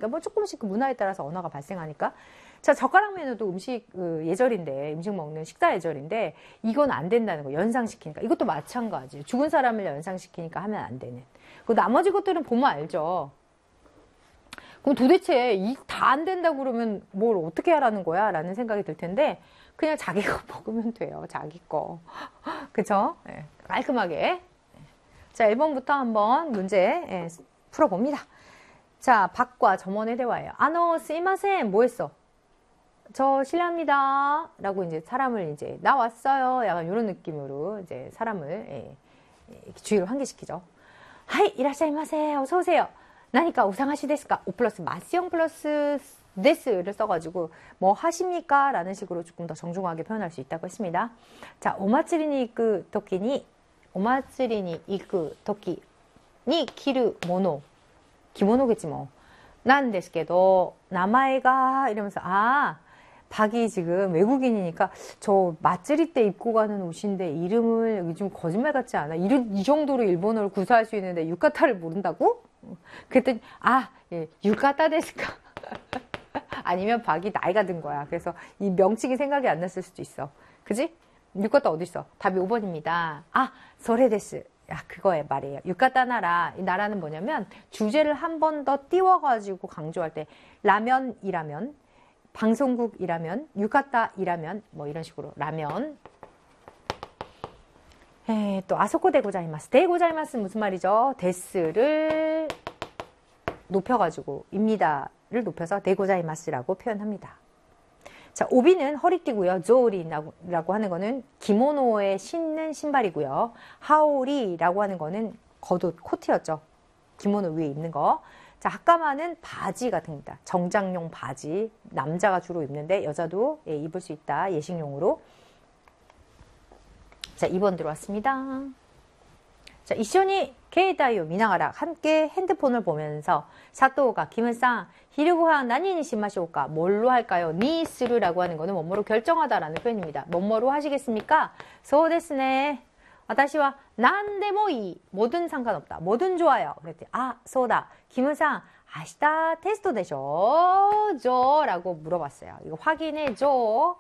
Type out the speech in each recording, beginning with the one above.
그러니까 뭐 조금씩 그 문화에 따라서 언어가 발생하니까. 자, 젓가락 메뉴도 음식 예절인데, 음식 먹는 식사 예절인데, 이건 안 된다는 거, 연상시키니까. 이것도 마찬가지. 죽은 사람을 연상시키니까 하면 안 되는. 그 나머지 것들은 보면 알죠. 그럼 도대체 다 안 된다고 그러면 뭘 어떻게 하라는 거야? 라는 생각이 들 텐데, 그냥 자기 거 먹으면 돼요. 자기 거. 그쵸? 네, 깔끔하게. 자, 1번부터 한번 문제 풀어봅니다. 자, 박과 점원의 대화예요. 스이마센, 뭐 했어? 저 실례합니다. 라고 이제 사람을 이제, 나 왔어요. 약간 이런 느낌으로 이제 사람을 주의를 환기시키죠. 하이, 이라샤이마세. 어서오세요. 나니까 우상하시 데스까? 오 플러스 마시형 플러스 데스를 써가지고 뭐 하십니까? 라는 식으로 조금 더 정중하게 표현할 수 있다고 했습니다. 자, 오마츠리니 이쿠 토끼니 키루 모노. 기모노겠지 뭐. 난 데스케도 나마에가 이러면서 박이 지금 외국인이니까 저 맞쓰리 때 입고 가는 옷인데 이름을 요즘 거짓말 같지 않아? 이 정도로 일본어를 구사할 수 있는데 유카타를 모른다고? 그랬더니 예, 유카타 데스까? 아니면 박이 나이가 든 거야. 그래서 이 명칭이 생각이 안 났을 수도 있어. 그지? 유카타 어디 있어? 답이 5번입니다. 소레데스. 그거의 말이에요. 유카타 나라. 이 나라는 뭐냐면 주제를 한 번 더 띄워가지고 강조할 때 라면이라면, 방송국이라면, 유카타이라면 뭐 이런 식으로 라면. 또 아소코 데고자이마스. 데고자이마스는 무슨 말이죠? 데스를 높여가지고 입니다를 높여서 데고자이마스라고 표현합니다. 자, 오비는 허리띠고요. 조리라고 하는 거는 기모노에 신는 신발이고요. 하오리라고 하는 거는 겉옷, 코트였죠. 기모노 위에 입는 거. 자, 하카마는 바지 같은 겁니다. 정장용 바지. 남자가 주로 입는데 여자도 입을 수 있다. 예식용으로. 자, 2번 들어왔습니다. 자, 이쇼니 케이타이오 미나가라. 함께 핸드폰을 보면서 사토가 김은상 히르고한 나니니 시마쇼까? 뭘로 할까요? 니스루라고 하는 거는 뭐뭐로 결정하다라는 표현입니다. 뭐뭐로 하시겠습니까? 소데스네. 와타시와 난데모이. 뭐든 상관없다. 뭐든 좋아요. 그랬더니 소다. 김은상 아시다 테스트 되셔? 죠? 라고 물어봤어요. 이거 확인해줘.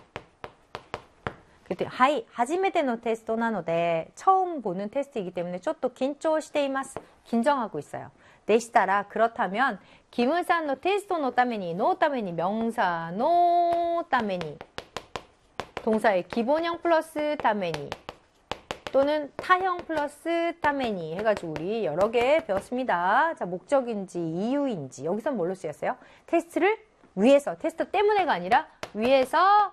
그랬더니 하이, 하지메테노 테스트 나노데 처음 보는 테스트이기 때문에 쪼또 긴張しています. 긴장하고 있어요. 데시타라 그렇다면 김은산노 테스토노 따메니 노 따메니 명사 노 따메니 동사의 기본형 플러스 따메니 또는 타형 플러스 따메니 해가지고 우리 여러 개 배웠습니다. 자, 목적인지 이유인지 여기선 뭘로 쓰였어요? 테스트를 위해서, 테스트 때문에가 아니라 위해서.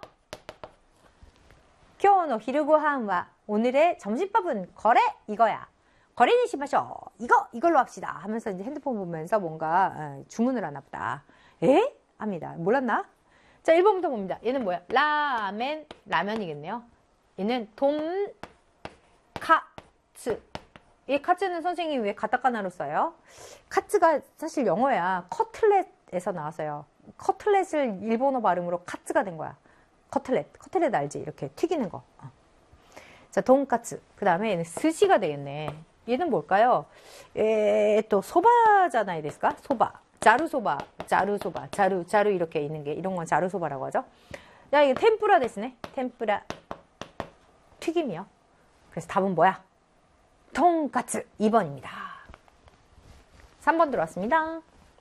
今日の昼ご飯は 오늘의 점심밥은 거래 이거야. 거래니 시마쇼. 이걸로 합시다. 하면서 이제 핸드폰 보면서 뭔가 주문을 하나 보다. 합니다. 몰랐나? 자, 1번부터 봅니다. 얘는 뭐야? 라면이겠네요. 얘는 돈카츠. 이 카츠는 선생님이 왜 가타카나로 써요? 카츠가 사실 영어야. 커틀렛에서 나왔어요. 커틀렛을 일본어 발음으로 카츠가 된 거야. 커틀렛 알지? 이렇게 튀기는 거. 자, 돈까츠. 그 다음에 얘는 스시가 되겠네. 얘는 뭘까요? 또 소바잖아요, 됐을까? 소바. 자루소바. 자루 이렇게 있는 게, 이런 건 자루소바라고 하죠. 야, 이거 템뿌라 됐으네. 템뿌라. 튀김이요. 그래서 답은 뭐야? 돈까츠. 2번입니다. 3번 들어왔습니다.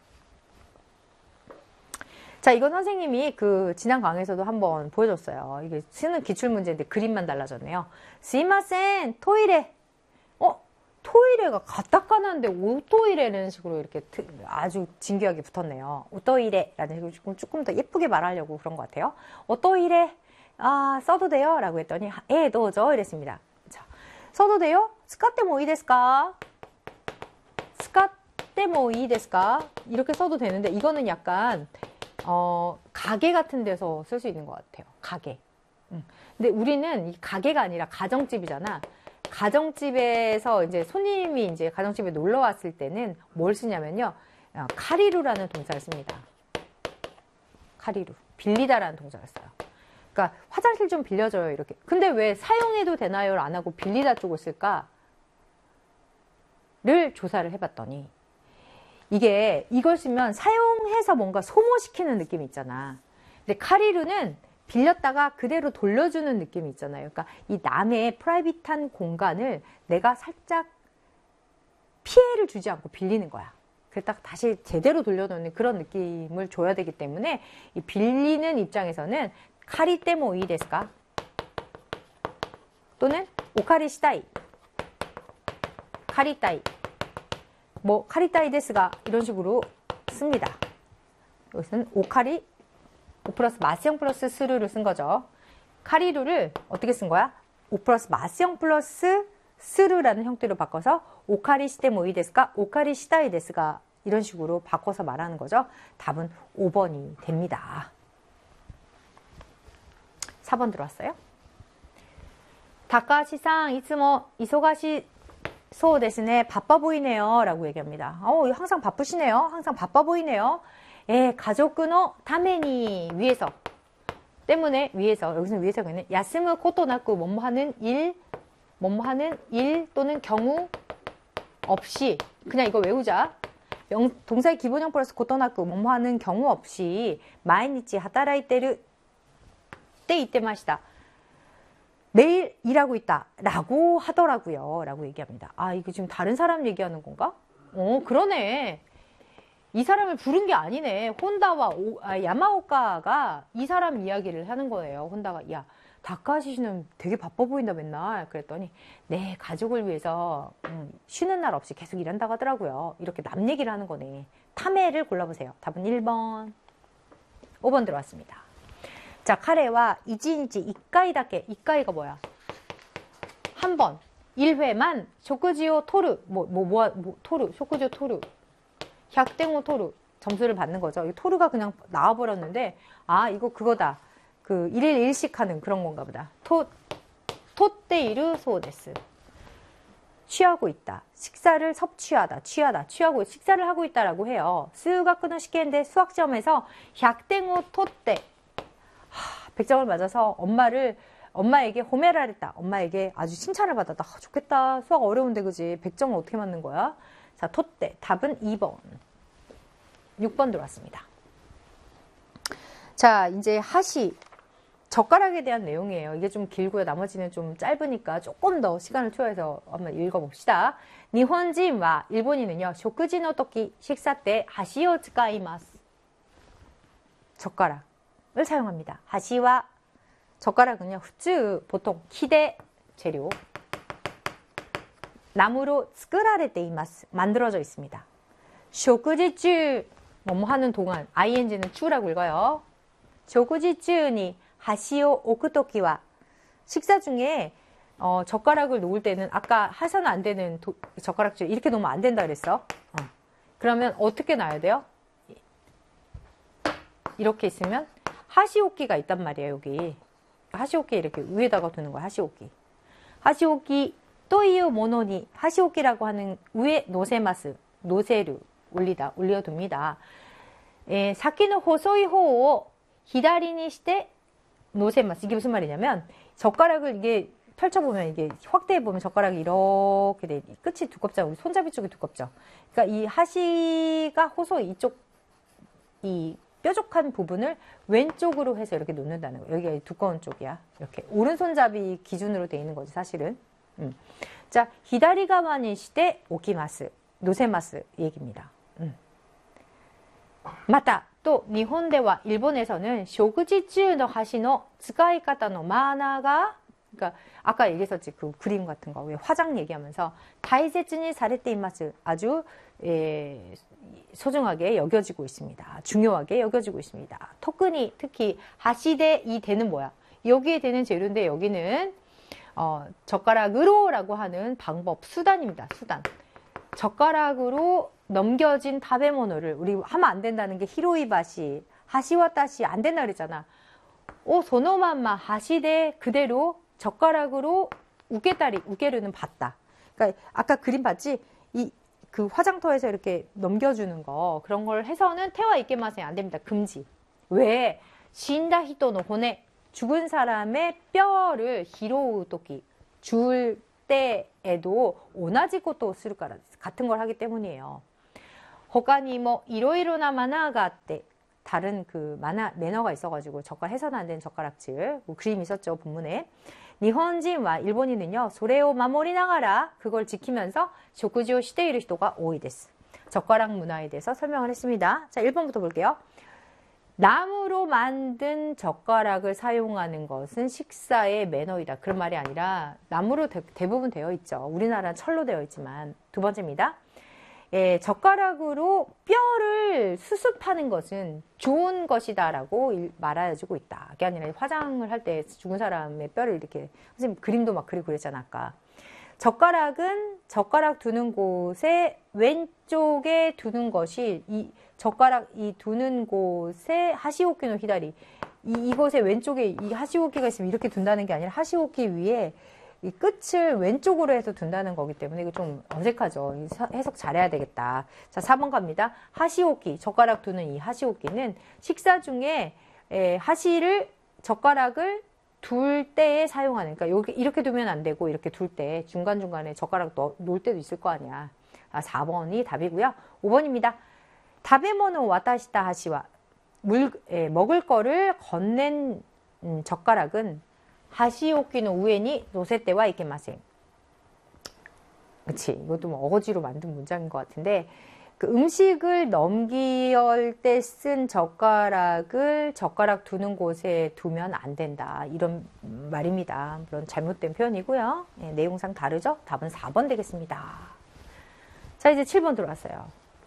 자, 이건 선생님이 지난 강의에서도 한번 보여줬어요. 이게 쓰는 기출문제인데 그림만 달라졌네요. 스이마센, 토이레. 토이레가 가타카나인데 오토이레라는 식으로 이렇게 아주 진귀하게 붙었네요. 오토이레라는 식으로 조금 더 예쁘게 말하려고 그런 것 같아요. 오토이레, 써도 돼요? 라고 했더니, 도저 이랬습니다. 자, 써도 돼요? 스카테 뭐 이 데스까? 스카테 뭐 이 데스까? 이렇게 써도 되는데, 이거는 약간, 가게 같은 데서 쓸 수 있는 것 같아요. 가게. 근데 우리는 이 가게가 아니라 가정집이잖아. 가정집에서 이제 손님이 이제 가정집에 놀러 왔을 때는 뭘 쓰냐면요. 카리루라는 동사를 씁니다. 카리루. 빌리다라는 동사를 써요. 그러니까 화장실 좀 빌려줘요. 이렇게. 근데 왜 사용해도 되나요를 안 하고 빌리다 쪽을 쓸까를 조사를 해봤더니 이걸 쓰면 이용해서 뭔가 소모시키는 느낌이 있잖아. 근데 카리루는 빌렸다가 그대로 돌려주는 느낌이 있잖아요. 그러니까 이 남의 프라이빗한 공간을 내가 살짝 피해를 주지 않고 빌리는 거야. 그래서 딱 다시 제대로 돌려놓는 그런 느낌을 줘야 되기 때문에 이 빌리는 입장에서는 카리 때모 이 데스까? 또는 오카리 시다이, 카리 따이, 뭐 카리 따이 데스가 이런 식으로 씁니다. 여기서는 오카리, 오 플러스 마스형 플러스 스루를 쓴 거죠. 카리루를 어떻게 쓴 거야? 오 플러스 마스형 플러스 스루라는 형태로 바꿔서 오카리 시대 모이 데스가 오카리 시다이 데스가 이런 식으로 바꿔서 말하는 거죠. 답은 5번이 됩니다. 4번 들어왔어요? 다카시상 이츠모 이소가시 소 데스네 바빠 보이네요 라고 얘기합니다. 항상 바쁘시네요. 항상 바빠 보이네요. 예, 가족의 타메니 위해서 때문에 위해서 여기서는 위해서가 있는 야스무 코토 나쿠 뭐뭐하는 일 또는 경우 없이 그냥 이거 외우자. 동사의 기본형 플러스 코토 나쿠 뭐뭐하는 경우 없이 마이니치 하타라이테르 때 이때마시다. 매일 일하고 있다 라고 하더라고요 라고 얘기합니다. 아, 이거 지금 다른 사람 얘기하는 건가? 그러네. 이 사람을 부른 게 아니네. 혼다와 야마오카가 이 사람 이야기를 하는 거예요. 혼다가 야, 다카시 씨는 되게 바빠 보인다 맨날. 그랬더니 네, 가족을 위해서 쉬는 날 없이 계속 일한다고 하더라고요. 이렇게 남 얘기를 하는 거네. 타메를 골라보세요. 답은 1번. 5번 들어왔습니다. 자, 카레와 이지니치 이까이다케. 이까이가 뭐야? 한 번. 1회만 쇼쿠지오 토르. 토르. 쇼쿠지오 토르. 100땡오 토르. 점수를 받는 거죠. 이 토르가 그냥 나와버렸는데, 아, 이거 그거다. 그, 1일 1식 하는 그런 건가 보다. 토테이르 소데스. 취하고 있다. 식사를 섭취하다. 취하고, 식사를 하고 있다라고 해요. 수학은 시계인데 수학시험에서 100땡오 토떼. 100점을 맞아서 엄마에게 호메라랬다. 엄마에게 아주 칭찬을 받았다. 좋겠다. 수학 어려운데 그지? 100점을 어떻게 맞는 거야? 자, 토떼. 답은 2번. 6번 들어왔습니다. 자, 이제 하시. 젓가락에 대한 내용이에요. 이게 좀 길고요. 나머지는 좀 짧으니까 조금 더 시간을 투여해서 한번 읽어봅시다. 일본인과 일본인은요. 쇼쿠지노 토키 식사 때 하시오 츠카이마스. 젓가락을 사용합니다. 하시와 젓가락은요. 후츠 보통 키대 재료 나무로 스크라레테 이마스 만들어져 있습니다. 쇼쿠지쭈 뭐뭐 하는 동안 ing는 추라고 읽어요. 쇼쿠지쭈니 하시오 오쿠토키와 식사 중에 젓가락을 놓을 때는 아까 해서는 안 되는 젓가락질 이렇게 놓으면 안 된다 그랬어. 그러면 어떻게 놔야 돼요? 이렇게 있으면 하시오키가 있단 말이에요. 여기 하시오키 이렇게 위에다가 두는 거야. 하시오키 또이유 모노니 하시오키라고 하는 위에 노세마스 노세를 올려둡니다. 사키의 호소이 호を 히다리니 시대 노세마스. 이게 무슨 말이냐면 젓가락을 이게 펼쳐보면 이게 확대해보면 젓가락이 이렇게 돼. 끝이 두껍잖아. 우리 손잡이 쪽이 두껍죠. 그러니까 이 하시가 호소 이쪽 이 뾰족한 부분을 왼쪽으로 해서 이렇게 놓는다는 거예요. 여기가 두꺼운 쪽이야. 이렇게 오른손잡이 기준으로 돼 있는 거지 사실은. 자, 히다리가와니 시대 오키마스 노세마스 얘기입니다. 맞다. 또 일본대와 일본에서는 쇼구지쭈의 하시의 쓰가이카타의 마나가 그러니까 아까 얘기했었지 그 그림 같은 거 왜 화장 얘기하면서 다이제츠니 사레테 이마스 아주 소중하게 여겨지고 있습니다. 중요하게 여겨지고 있습니다. 특히 하시대 이 대는 뭐야? 여기에 대는 재료인데 여기는 젓가락으로라고 하는 방법 수단입니다. 수단. 젓가락으로 넘겨진 타베모노를 우리 하면 안 된다는 게 히로이바시 하시와 따시 안 된다 그랬잖아. 소노만마 하시대 그대로 젓가락으로 우게르는 봤다. 그러니까 아까 그림 봤지? 그 화장터에서 이렇게 넘겨주는 거 그런 걸 해서는 태와 이케마센 안 됩니다. 금지. 왜? 신다 히토노 호네 죽은 사람의 뼈를 히로우 토키 줄 때에도 오나지 것도 쓰르까라 같은 걸 하기 때문이에요. 호가니 뭐 이로이로나 마나가 때 다른 그 매너가 있어가지고 젓가락 해서는 안 되는 젓가락질 뭐 그림이 있었죠 본문에. 일본인과 일본인은요 소레오 마모리나가라 그걸 지키면서 쇼쿠지오 시테이루 히토가 오이 데스. 젓가락 문화에 대해서 설명을 했습니다. 자 1번부터 볼게요. 나무로 만든 젓가락을 사용하는 것은 식사의 매너이다. 그런 말이 아니라 나무로 대부분 되어 있죠. 우리나라는 철로 되어 있지만. 두 번째입니다. 예, 젓가락으로 뼈를 수습하는 것은 좋은 것이다라고 말해주고 있다. 그게 아니라 화장을 할 때 죽은 사람의 뼈를 이렇게 선생님 그림도 막 그리고 그랬잖아 아까. 젓가락은 젓가락 두는 곳에 왼쪽에 두는 것이 이 젓가락 이 두는 곳에 하시오키노 히다리 이곳에 왼쪽에 이 하시오키가 있으면 이렇게 둔다는 게 아니라 하시오키 위에 이 끝을 왼쪽으로 해서 둔다는 거기 때문에 이거 좀 어색하죠. 해석 잘해야 되겠다. 자 4번 갑니다. 하시오키 젓가락 두는 이 하시오키는 식사 중에 젓가락을 둘 때에 사용하는 그러니까 이렇게 두면 안 되고 이렇게 둘 때 중간중간에 젓가락 놓을 때도 있을 거 아니야. 4번이 답이고요. 5번입니다. 다베모노 와타시타 하시와 먹을 거를 건넨 젓가락은 하시오키노 우에니 노세테와 이케마센. 그치 이것도 뭐 어거지로 만든 문장인 것 같은데 그 음식을 넘길 때 쓴 젓가락을 젓가락 두는 곳에 두면 안 된다. 이런 말입니다. 물론 잘못된 표현이고요. 네, 내용상 다르죠? 답은 4번 되겠습니다. 자 이제 7번 들어왔어요.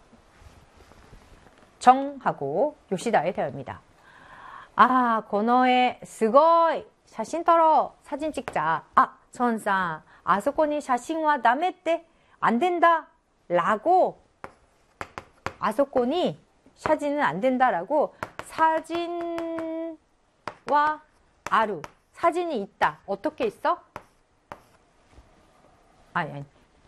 정하고 요시다의 대화입니다. 아, 고노에 스고이 사진 떨어 사진 찍자. 아, 전상 아소코니 사진와 다메떼 안 된다 라고 아소코니 사진은 안 된다라고 사진와 아루 사진이 있다. 어떻게 있어? 아니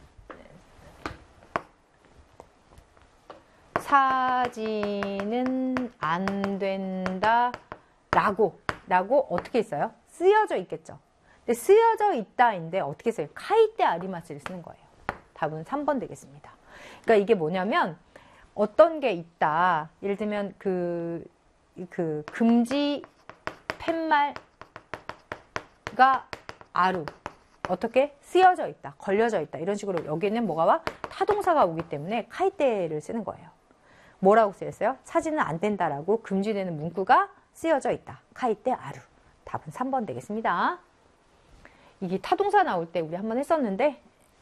사진은 안 된다 라고 어떻게 있어요? 쓰여져 있겠죠. 근데 쓰여져 있다인데 어떻게 써요? 카이테 아리마스를 쓰는 거예요. 답은 3번 되겠습니다. 그러니까 이게 뭐냐면 어떤 게 있다. 예를 들면 그 금지 팻말가 아루 어떻게 쓰여져 있다, 걸려져 있다 이런 식으로 여기는 뭐가 와? 타동사가 오기 때문에 카이테를 쓰는 거예요. 뭐라고 쓰였어요? 사진은 안 된다라고 금지되는 문구가 쓰여져 있다. 카이테 아루. 답은 3번 되겠습니다. 이게 타동사 나올 때 우리 한번 했었는데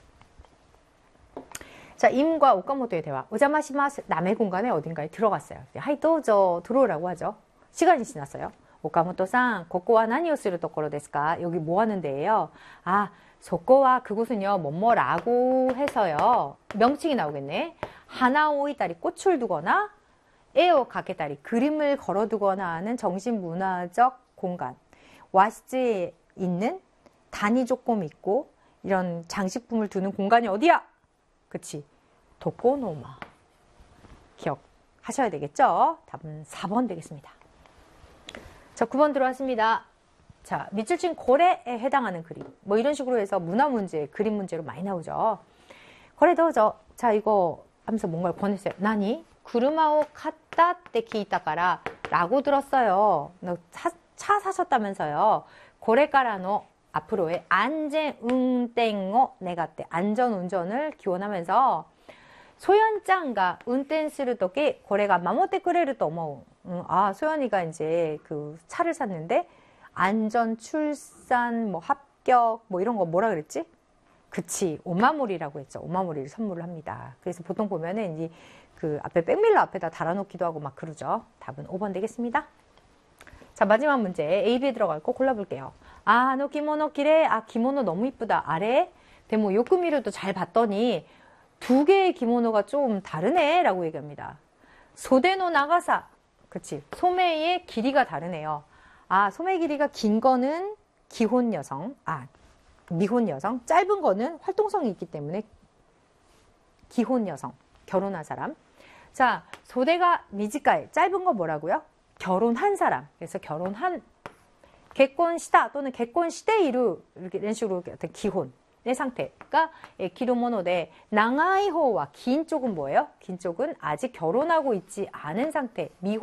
자, 임과 오카모토의 대화. 오자마시마스 남의 공간에 어딘가에 들어갔어요. 하이 도저 들어오라고 하죠. 시간이 지났어요. 오카모토상 고코와 나니오 쓰르 도코로 데스까? 여기 뭐 하는 데예요? 아, 소코와 그곳은요. 뭐뭐라고 해서요. 명칭이 나오겠네. 하나 오이다리 꽃을 두거나 에어 가게다리 그림을 걸어두거나 하는 정신문화적 공간. 와시즈에 있는 단이 조금 있고 이런 장식품을 두는 공간이 어디야? 그치? 도코노마. 기억하셔야 되겠죠? 답은 4번 되겠습니다. 자, 9번 들어왔습니다. 자, 밑줄 친 고래에 해당하는 그림. 뭐 이런 식으로 해서 문화 문제, 그림 문제로 많이 나오죠. 고래도 자, 이거 하면서 뭔가를 권했어요. 나니? 구르마오 카타 때 기이타까라 라고 들었어요. 차 사셨다면서요. 고래까라노 앞으로의 안전 운전을 내가 때 안전 운전을 기원하면서 소연짱가 운転するとき 고래가 마모테 그레를 떠모. 아, 소연이가 이제 그 차를 샀는데 안전 출산 뭐 합격 뭐 이런 거 뭐라 그랬지? 그치, 오마모리라고 했죠. 오마모리를 선물을 합니다. 그래서 보통 보면은 이제 그 앞에 백밀러 앞에다 달아놓기도 하고 막 그러죠. 답은 5번 되겠습니다. 자, 마지막 문제. A, B에 들어갈 거 골라볼게요. 아, 너 기모노 기래. 아, 기모노 너무 이쁘다. 아래. 근데 뭐 요크미르도 잘 봤더니 두 개의 기모노가 좀 다르네. 라고 얘기합니다. 소대노 나가사. 그치. 소매의 길이가 다르네요. 아, 소매 길이가 긴 거는 기혼 여성. 아, 미혼 여성. 짧은 거는 활동성이 있기 때문에 기혼 여성. 결혼한 사람. 자, 소대가 미지까이. 짧은 거 뭐라고요? 결혼한 사람. 그래서 결혼한 개콘시다 또는 개콘시대이루 이렇게 이런 식으로 어떤 기혼 상태가 에키루모노데 나가이호와 긴 쪽은 뭐예요? 긴 쪽은 아직 결혼하고 있지 않은 상태, 미혼